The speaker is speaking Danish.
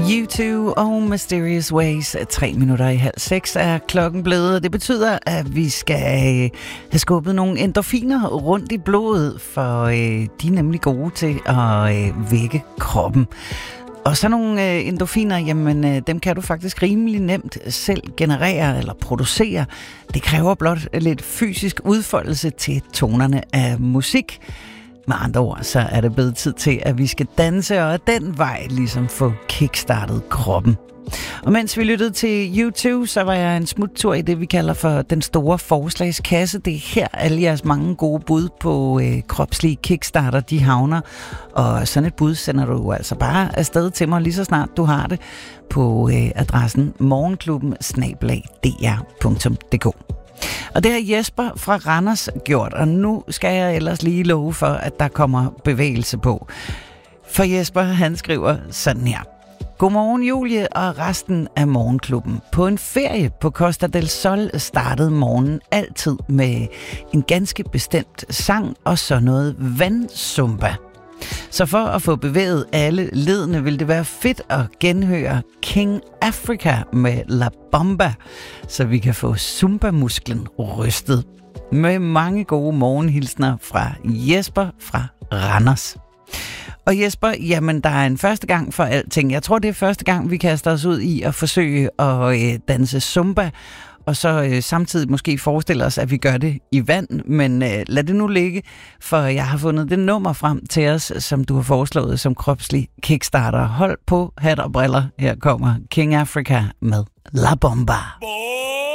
U2 og Mysterious Ways. 5:03 er klokken blevet. Det betyder, at vi skal have skubbet nogle endorfiner rundt i blodet, for de er nemlig gode til at vække kroppen. Og så nogle endorfiner, jamen dem kan du faktisk rimelig nemt selv generere eller producere. Det kræver blot lidt fysisk udfoldelse til tonerne af musik. Med andre ord, så er det blevet tid til, at vi skal danse, og den vej ligesom få kickstartet kroppen. Og mens vi lyttede til U2, så var jeg en smuttur i det, vi kalder for den store forslagskasse. Det er her alle jeres mange gode bud på kropslige kickstarter, de havner. Og sådan et bud sender du altså bare afsted til mig, lige så snart du har det, på adressen morgenklubben@dr.dk. Og det har Jesper fra Randers gjort, og nu skal jeg ellers lige love for, at der kommer bevægelse på. For Jesper, han skriver sådan her. Godmorgen Julie og resten af Morgenklubben. På en ferie på Costa del Sol startede morgenen altid med en ganske bestemt sang og så noget vandzumba. Så for at få bevæget alle ledene, vil det være fedt at genhøre King Africa med La Bomba, så vi kan få zumba-musklen rystet. Med mange gode morgenhilsner fra Jesper fra Randers. Og Jesper, jamen der er en første gang for alting. Jeg tror, det er første gang, vi kaster os ud i at forsøge at danse zumba, og så samtidig måske forestille os, at vi gør det i vand. Men lad det nu ligge, for jeg har fundet det nummer frem til os, som du har foreslået som kropslig kickstarter. Hold på hat og briller. Her kommer King Africa med La Bomba.